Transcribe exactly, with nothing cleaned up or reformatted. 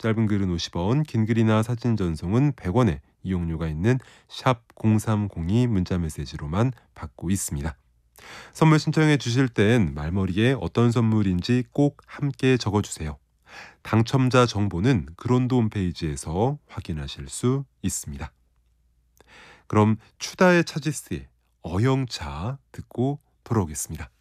짧은 글은 오십 원, 긴 글이나 사진 전송은 백 원의 이용료가 있는 샵 공삼공이 문자 메시지로만 받고 있습니다. 선물 신청해 주실 땐 말머리에 어떤 선물인지 꼭 함께 적어주세요. 당첨자 정보는 그론도 홈페이지에서 확인하실 수 있습니다. 그럼 추다의 차지스의 어영차 듣고 돌아오겠습니다.